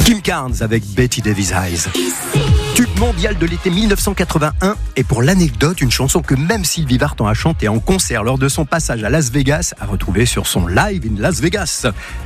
Kim Carnes avec Betty Davis Eyes. Tube mondial de l'été 1981 et pour l'anecdote, une chanson que même Sylvie Vartan a chantée en concert lors de son passage à Las Vegas a retrouvée sur son Live in Las Vegas.